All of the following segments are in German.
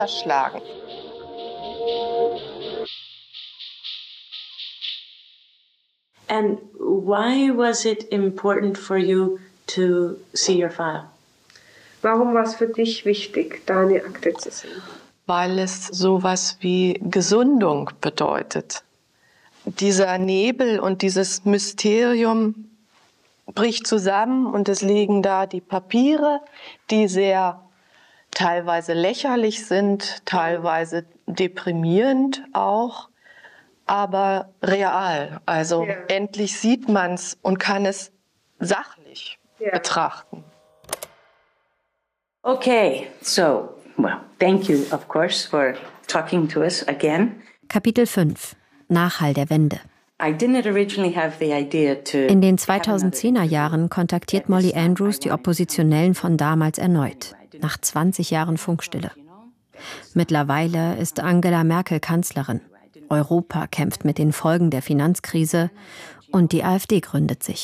erschlagen. And why was it important for you to see your file? Warum war es für dich wichtig, deine Akte zu sehen? Weil es sowas wie Gesundung bedeutet. Dieser Nebel und dieses Mysterium bricht zusammen und es liegen da die Papiere, die sehr teilweise lächerlich sind, teilweise deprimierend auch, aber real. Also endlich sieht man es und kann es sachlich betrachten. Okay, so, well, thank you, of course, for talking to us again. Kapitel 5. Nachhall der Wende. In den 2010er Jahren kontaktiert Molly Andrews die Oppositionellen von damals erneut, nach 20 Jahren Funkstille. Mittlerweile ist Angela Merkel Kanzlerin. Europa kämpft mit den Folgen der Finanzkrise und die AfD gründet sich.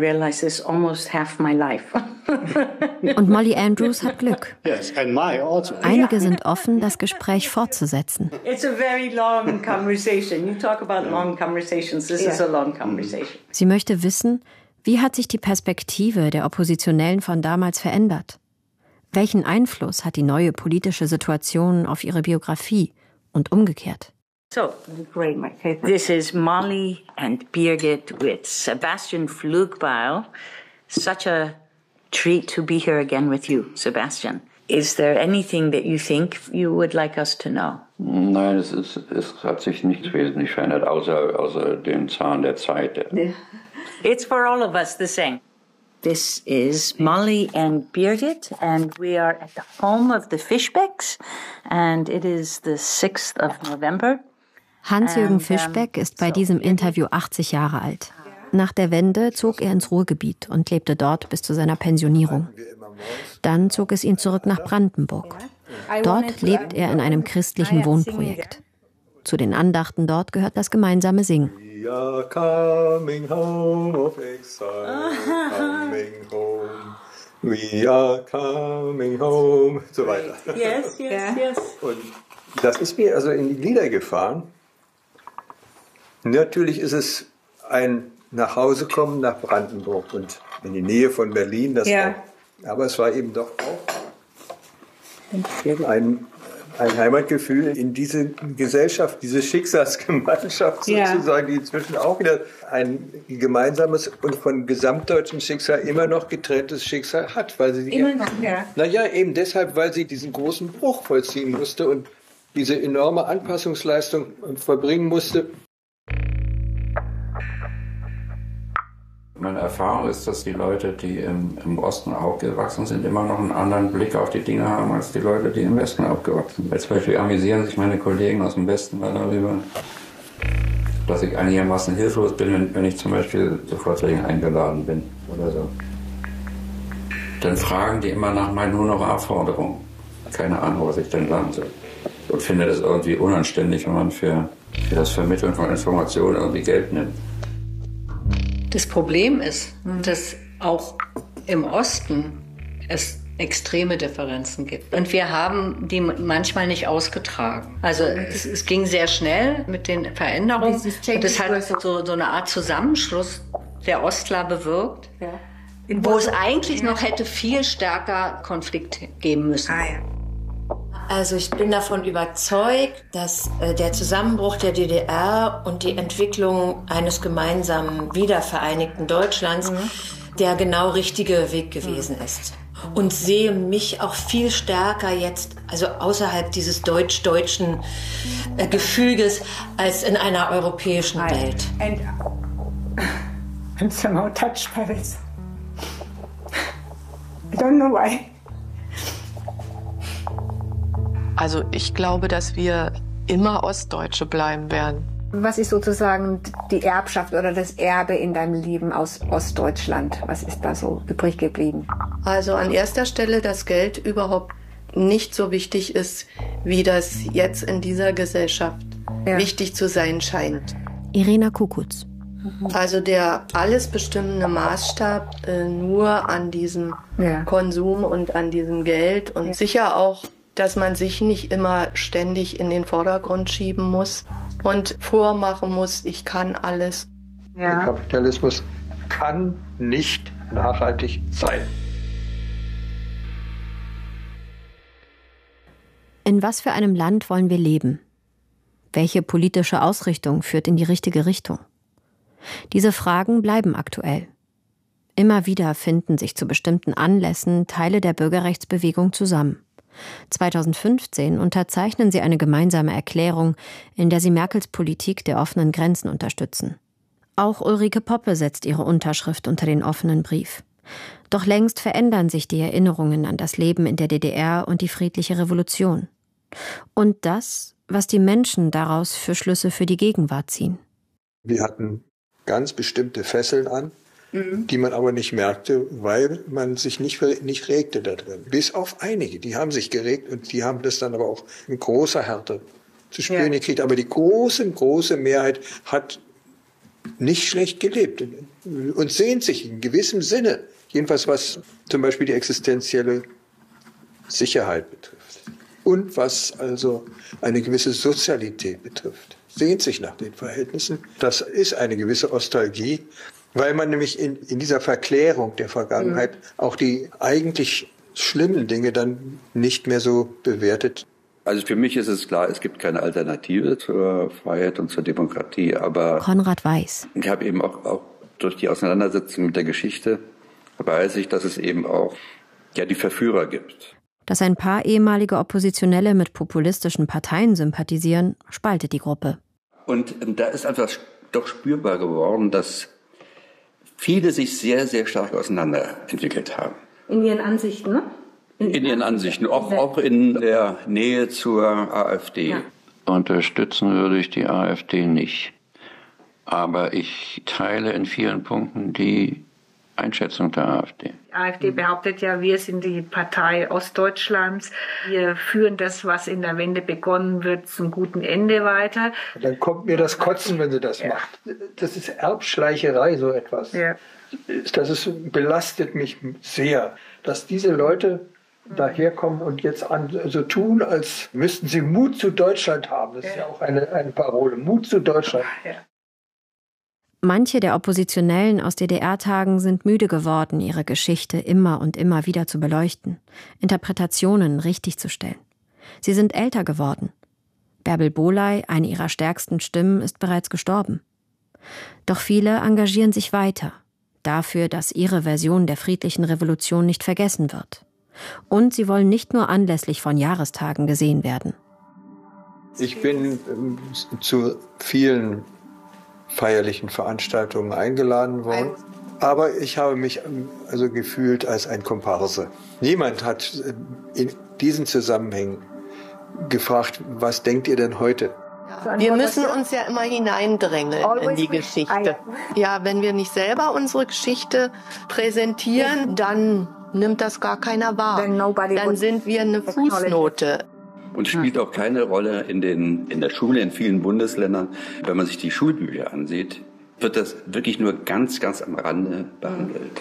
Und Molly Andrews hat Glück. Einige sind offen, das Gespräch fortzusetzen. Sie möchte wissen, wie hat sich die Perspektive der Oppositionellen von damals verändert? Welchen Einfluss hat die neue politische Situation auf ihre Biografie und umgekehrt? So, great, Mike. This is Molly and Birgit with Sebastian Flugbeil. Such a treat to be here again with you, Sebastian. Is there anything that you think you would like us to know? Nein, es hat sich nichts wesentlich verändert, außer den Zahn der Zeit. It's for all of us the same. This is Molly and Birgit, and we are at the home of the Fischbecks, and it is the 6th of November. Hans-Jürgen Fischbeck ist bei diesem Interview 80 Jahre alt. Nach der Wende zog er ins Ruhrgebiet und lebte dort bis zu seiner Pensionierung. Dann zog es ihn zurück nach Brandenburg. Dort lebt er in einem christlichen Wohnprojekt. Zu den Andachten dort gehört das gemeinsame Singen. We are coming home of exile, coming home. We are coming home, so weiter. Yes. Und das ist mir also in die Glieder gefahren. Natürlich ist es ein Nachhausekommen nach Brandenburg und in die Nähe von Berlin. Aber es war eben doch auch ein Heimatgefühl in diese Gesellschaft, diese Schicksalsgemeinschaft sozusagen, die inzwischen auch wieder ein gemeinsames und von gesamtdeutschen Schicksal immer noch getrenntes Schicksal hat. Weil sie Immer noch, ja. Naja, eben deshalb, weil sie diesen großen Bruch vollziehen musste und diese enorme Anpassungsleistung vollbringen musste. Meine Erfahrung ist, dass die Leute, die im Osten aufgewachsen sind, immer noch einen anderen Blick auf die Dinge haben, als die Leute, die im Westen aufgewachsen sind. Zum Beispiel amüsieren sich meine Kollegen aus dem Westen darüber, dass ich einigermaßen hilflos bin, wenn ich zum Beispiel zu Vorträgen eingeladen bin oder so. Dann fragen die immer nach meinen Honoraranforderungen. Keine Ahnung, was ich denn sagen soll. Und finde das irgendwie unanständig, wenn man für das Vermitteln von Informationen irgendwie Geld nimmt. Das Problem ist, dass auch im Osten es extreme Differenzen gibt. Und wir haben die manchmal nicht ausgetragen. Also es ging sehr schnell mit den Veränderungen. Und es hat so eine Art Zusammenschluss der Ostler bewirkt, wo es eigentlich noch hätte viel stärker Konflikt geben müssen. Also ich bin davon überzeugt, dass der Zusammenbruch der DDR und die Entwicklung eines gemeinsamen wiedervereinigten Deutschlands der genau richtige Weg gewesen ist. Und sehe mich auch viel stärker jetzt, also außerhalb dieses deutsch-deutschen Gefüges, als in einer europäischen Welt. And I'm somehow touched by this. I don't know why. Also ich glaube, dass wir immer Ostdeutsche bleiben werden. Was ist sozusagen die Erbschaft oder das Erbe in deinem Leben aus Ostdeutschland? Was ist da so übrig geblieben? Also an erster Stelle, dass Geld überhaupt nicht so wichtig ist, wie das jetzt in dieser Gesellschaft wichtig zu sein scheint. Irena Kukutz. Also der alles bestimmende Maßstab nur an diesem Konsum und an diesem Geld und sicher auch dass man sich nicht immer ständig in den Vordergrund schieben muss und vormachen muss, ich kann alles. Ja. Der Kapitalismus kann nicht nachhaltig sein. In was für einem Land wollen wir leben? Welche politische Ausrichtung führt in die richtige Richtung? Diese Fragen bleiben aktuell. Immer wieder finden sich zu bestimmten Anlässen Teile der Bürgerrechtsbewegung zusammen. 2015 unterzeichnen sie eine gemeinsame Erklärung, in der sie Merkels Politik der offenen Grenzen unterstützen. Auch Ulrike Poppe setzt ihre Unterschrift unter den offenen Brief. Doch längst verändern sich die Erinnerungen an das Leben in der DDR und die friedliche Revolution. Und das, was die Menschen daraus für Schlüsse für die Gegenwart ziehen. Wir hatten ganz bestimmte Fesseln an, die man aber nicht merkte, weil man sich nicht regte da drin. Bis auf einige, die haben sich geregt und die haben das dann aber auch in großer Härte zu spüren gekriegt. Aber die große Mehrheit hat nicht schlecht gelebt und sehnt sich in gewissem Sinne, jedenfalls was zum Beispiel die existenzielle Sicherheit betrifft und was also eine gewisse Sozialität betrifft, sehnt sich nach den Verhältnissen. Das ist eine gewisse Nostalgie, weil man nämlich in dieser Verklärung der Vergangenheit auch die eigentlich schlimmen Dinge dann nicht mehr so bewertet. Also für mich ist es klar, es gibt keine Alternative zur Freiheit und zur Demokratie. Aber Konrad Weiß. Ich habe eben auch durch die Auseinandersetzung mit der Geschichte weiß ich, dass es eben auch die Verführer gibt. Dass ein paar ehemalige Oppositionelle mit populistischen Parteien sympathisieren, spaltet die Gruppe. Und da ist einfach doch spürbar geworden, dass viele sich sehr, sehr stark auseinanderentwickelt haben. In ihren Ansichten, ne? In ihren Ansichten, auch in der Nähe zur AfD. Ja. Unterstützen würde ich die AfD nicht. Aber ich teile in vielen Punkten die Einschätzung der AfD. Die AfD behauptet ja, wir sind die Partei Ostdeutschlands. Wir führen das, was in der Wende begonnen wird, zum guten Ende weiter. Und dann kommt mir das Kotzen, wenn sie das macht. Das ist Erbschleicherei, so etwas. Ja. Belastet mich sehr, dass diese Leute daherkommen und jetzt so tun, als müssten sie Mut zu Deutschland haben. Das ist ja auch eine Parole. Mut zu Deutschland. Ja. Manche der Oppositionellen aus DDR-Tagen sind müde geworden, ihre Geschichte immer und immer wieder zu beleuchten, Interpretationen richtig zu stellen. Sie sind älter geworden. Bärbel Bohley, eine ihrer stärksten Stimmen, ist bereits gestorben. Doch viele engagieren sich weiter, dafür, dass ihre Version der friedlichen Revolution nicht vergessen wird. Und sie wollen nicht nur anlässlich von Jahrestagen gesehen werden. Ich bin zu vielen feierlichen Veranstaltungen eingeladen worden. Aber ich habe mich also gefühlt als ein Komparse. Niemand hat in diesen Zusammenhängen gefragt, was denkt ihr denn heute? Wir müssen uns ja immer hineindrängeln in die Geschichte. Ja, wenn wir nicht selber unsere Geschichte präsentieren, dann nimmt das gar keiner wahr. Dann sind wir eine Fußnote. Und spielt auch keine Rolle in der Schule in vielen Bundesländern. Wenn man sich die Schulbücher ansieht, wird das wirklich nur ganz, ganz am Rande behandelt.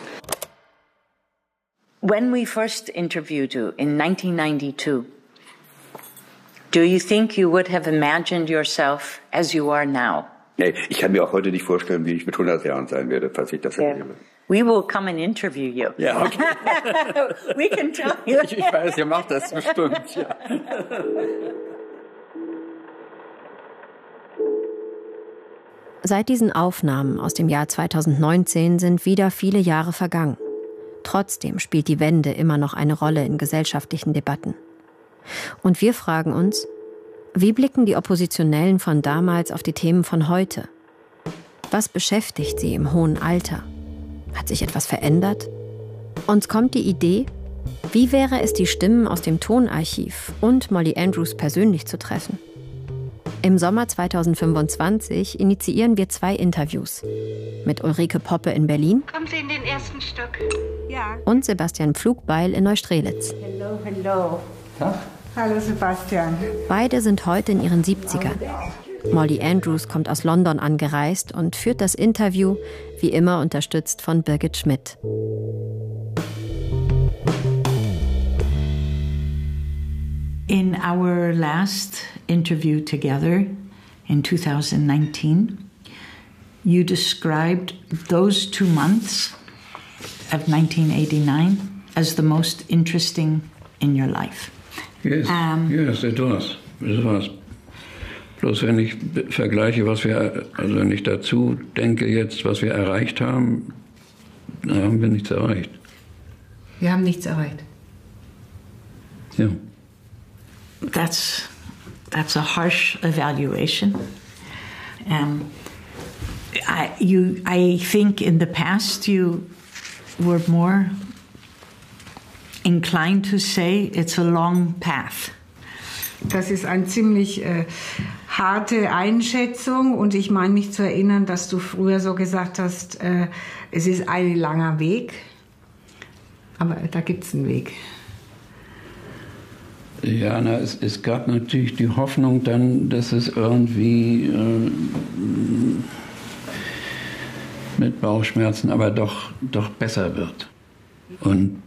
When we first interviewed you in 1992, do you think you would have imagined yourself as you are now? Nee, ich kann mir auch heute nicht vorstellen, wie ich mit 100 Jahren sein werde, falls ich das erlebe. We will come and interview you. Ja, okay. We can tell you. Ich weiß, ihr macht das bestimmt, ja. Seit diesen Aufnahmen aus dem Jahr 2019 sind wieder viele Jahre vergangen. Trotzdem spielt die Wende immer noch eine Rolle in gesellschaftlichen Debatten. Und wir fragen uns, wie blicken die Oppositionellen von damals auf die Themen von heute? Was beschäftigt sie im hohen Alter? Hat sich etwas verändert? Uns kommt die Idee, wie wäre es, die Stimmen aus dem Tonarchiv und Molly Andrews persönlich zu treffen? Im Sommer 2025 initiieren wir 2 Interviews. Mit Ulrike Poppe in Berlin. Kommen Sie in den ersten Stock. Ja. Und Sebastian Pflugbeil in Neustrelitz. Hallo, hallo. Ja? Hallo Sebastian. Beide sind heute in ihren 70ern. Molly Andrews kommt aus London angereist und führt das Interview, wie immer unterstützt von Birgit Schmidt. In our last interview together in 2019, you described those 2 months of 1989 as the most interesting in your life. Yes, yes, it was. It was. Bloß wenn ich vergleiche, also wenn ich dazu denke jetzt, was wir erreicht haben, da haben wir nichts erreicht. Wir haben nichts erreicht. Ja. That's a harsh evaluation. I think in the past you were more inclined to say it's a long path. Das ist eine ziemlich harte Einschätzung und ich meine mich zu erinnern, dass du früher so gesagt hast, es ist ein langer Weg, aber da gibt es einen Weg. Ja, es gab natürlich die Hoffnung dann, dass es irgendwie mit Bauchschmerzen aber doch besser wird. Und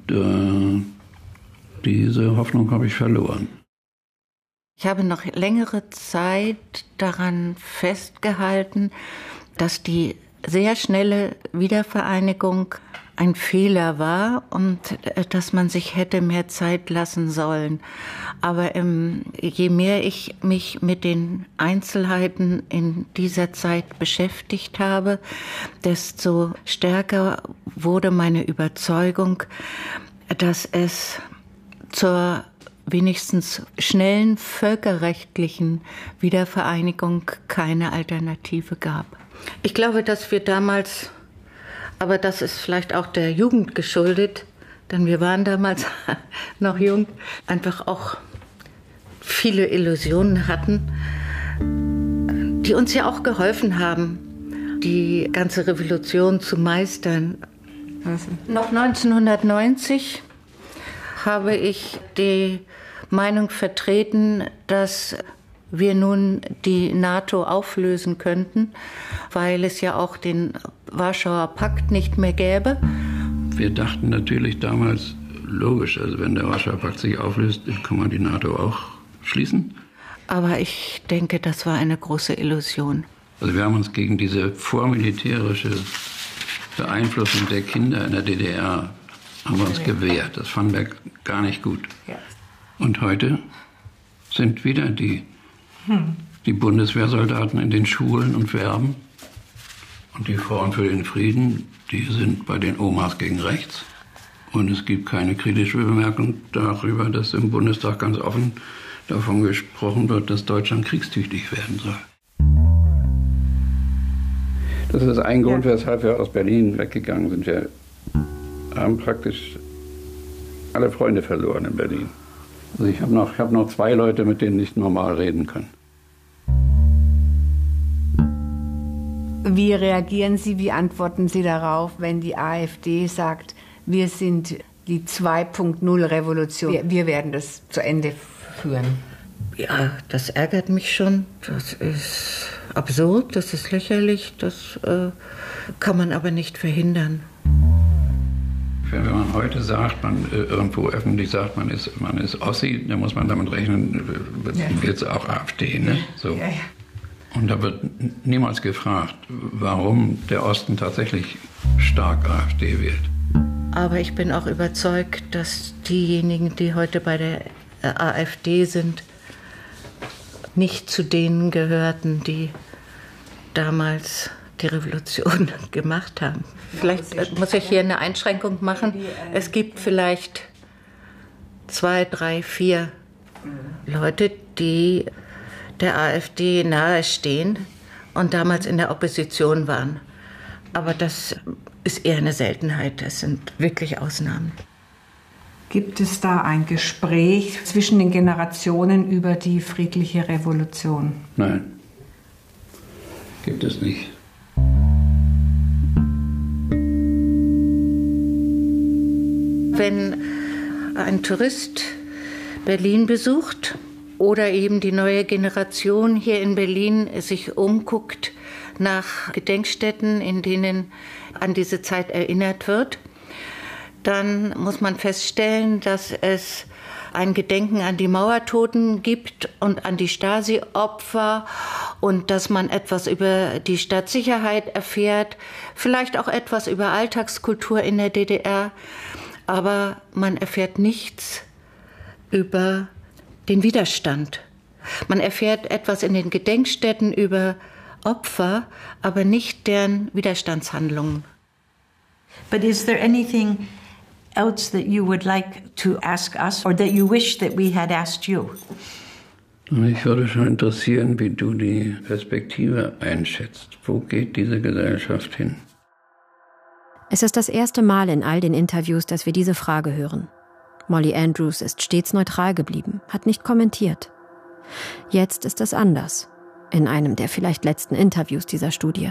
diese Hoffnung habe ich verloren. Ich habe noch längere Zeit daran festgehalten, dass die sehr schnelle Wiedervereinigung ein Fehler war und dass man sich hätte mehr Zeit lassen sollen. Aber je mehr ich mich mit den Einzelheiten in dieser Zeit beschäftigt habe, desto stärker wurde meine Überzeugung, dass es zur wenigstens schnellen völkerrechtlichen Wiedervereinigung keine Alternative gab. Ich glaube, dass wir damals, aber das ist vielleicht auch der Jugend geschuldet, denn wir waren damals noch jung, einfach auch viele Illusionen hatten, die uns ja auch geholfen haben, die ganze Revolution zu meistern. Noch 1990 habe ich die Meinung vertreten, dass wir nun die NATO auflösen könnten, weil es ja auch den Warschauer Pakt nicht mehr gäbe. Wir dachten natürlich damals, logisch, also wenn der Warschauer Pakt sich auflöst, kann man die NATO auch schließen. Aber ich denke, das war eine große Illusion. Also wir haben uns gegen diese vormilitärische Beeinflussung der Kinder in der DDR haben wir uns gewehrt. Das fanden wir gar nicht gut. Und heute sind wieder die Bundeswehrsoldaten in den Schulen und werben. Und die Frauen für den Frieden, die sind bei den Omas gegen rechts. Und es gibt keine kritische Bemerkung darüber, dass im Bundestag ganz offen davon gesprochen wird, dass Deutschland kriegstüchtig werden soll. Das ist ein Grund, weshalb wir aus Berlin weggegangen sind. Wir haben praktisch alle Freunde verloren in Berlin. Also ich habe noch 2 Leute, mit denen ich normal reden kann. Wie reagieren Sie, wie antworten Sie darauf, wenn die AfD sagt, wir sind die 2.0-Revolution, wir werden das zu Ende führen? Ja, das ärgert mich schon. Das ist absurd, das ist lächerlich, das kann man aber nicht verhindern. Wenn man heute sagt, man irgendwo öffentlich sagt, man ist Ossi, dann muss man damit rechnen, wird es auch AfD. Ne? So. Ja, ja. Und da wird niemals gefragt, warum der Osten tatsächlich stark AfD wählt. Aber ich bin auch überzeugt, dass diejenigen, die heute bei der AfD sind, nicht zu denen gehörten, die damals die Revolution gemacht haben. Vielleicht muss ich hier eine Einschränkung machen. Es gibt vielleicht 2, 3, 4 Leute, die der AfD nahestehen und damals in der Opposition waren. Aber das ist eher eine Seltenheit. Das sind wirklich Ausnahmen. Gibt es da ein Gespräch zwischen den Generationen über die friedliche Revolution? Nein, gibt es nicht. Wenn ein Tourist Berlin besucht oder eben die neue Generation hier in Berlin sich umguckt nach Gedenkstätten, in denen an diese Zeit erinnert wird, dann muss man feststellen, dass es ein Gedenken an die Mauertoten gibt und an die Stasi-Opfer und dass man etwas über die Stadtsicherheit erfährt, vielleicht auch etwas über Alltagskultur in der DDR, aber man erfährt nichts über den Widerstand. Man erfährt etwas in den Gedenkstätten über Opfer, aber nicht deren Widerstandshandlungen. But is there anything else that you would like to ask us or that you wish that we had asked you? Mich würde schon interessieren, wie du die Perspektive einschätzt. Wo geht diese Gesellschaft hin? Es ist das erste Mal in all den Interviews, dass wir diese Frage hören. Molly Andrews ist stets neutral geblieben, hat nicht kommentiert. Jetzt ist es anders. In einem der vielleicht letzten Interviews dieser Studie.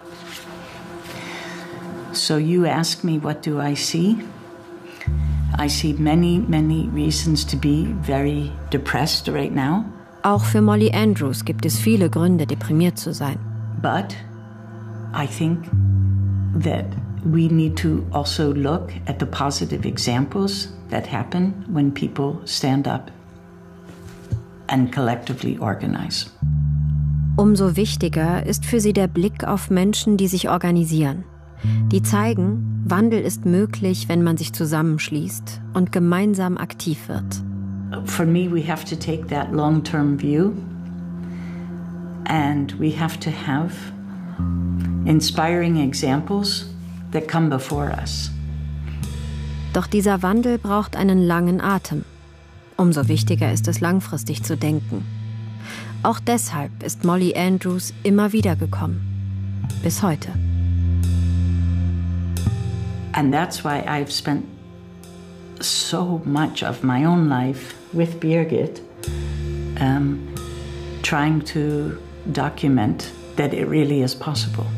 So you ask me, what do I see? I see many, many reasons to be very depressed right now. Auch für Molly Andrews gibt es viele Gründe, deprimiert zu sein. But I think that we need to also look at the positive examples that happen when people stand up and collectively organize. Umso wichtiger ist für sie der Blick auf Menschen, die sich organisieren. Die zeigen, Wandel ist möglich, wenn man sich zusammenschließt und gemeinsam aktiv wird. For me, we have to take that long-term view and we have to have inspiring examples that come before us. Doch dieser Wandel braucht einen langen Atem. Umso wichtiger ist es, langfristig zu denken. Auch deshalb ist Molly Andrews immer wieder gekommen. Bis heute. And that's why I've spent so much of my own life with Birgit trying to document that it really is possible.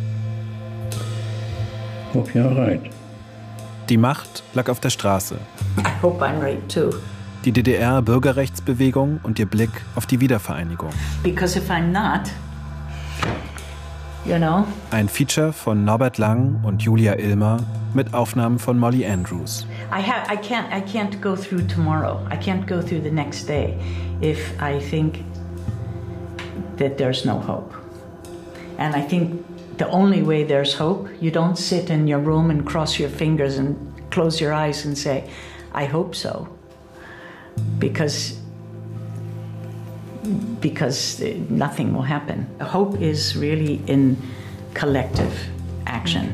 Hope you're right. Die Macht lag auf der Straße. I hope I'm right too. Die DDR-Bürgerrechtsbewegung und ihr Blick auf die Wiedervereinigung. Because if I'm not, you know. Ein Feature von Norbert Lang und Julia Illmer mit Aufnahmen von Molly Andrews. I can't go through tomorrow. I can't go through the next day if I think that there's no hope. And I think the only way there's hope, you don't sit in your room and cross your fingers and close your eyes and say, I hope so. Because nothing will happen. Hope is really in collective action.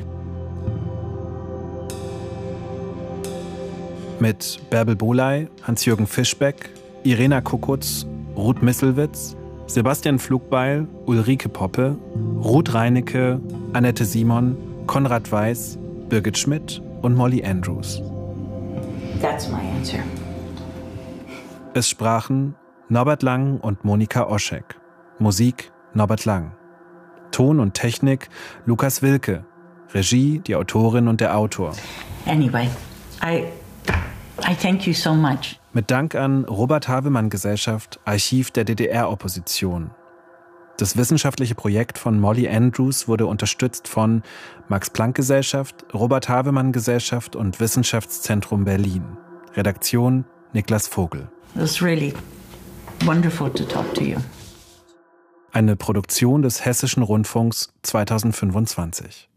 Mit Bärbel Bohley, Hans-Jürgen Fischbeck, Irena Kukutz, Ruth Misselwitz, Sebastian Flugbeil, Ulrike Poppe, Ruth Reinecke, Annette Simon, Konrad Weiß, Birgit Schmidt und Molly Andrews. That's my answer. Es sprachen Norbert Lang und Monika Oschek. Musik Norbert Lang. Ton und Technik Lukas Wilke. Regie die Autorin und der Autor. Anyway, I thank you so much. Mit Dank an Robert-Havemann-Gesellschaft, Archiv der DDR-Opposition. Das wissenschaftliche Projekt von Molly Andrews wurde unterstützt von Max-Planck-Gesellschaft, Robert-Havemann-Gesellschaft und Wissenschaftszentrum Berlin. Redaktion Niklas Vogel. It was really wonderful to talk to you. Eine Produktion des Hessischen Rundfunks 2025.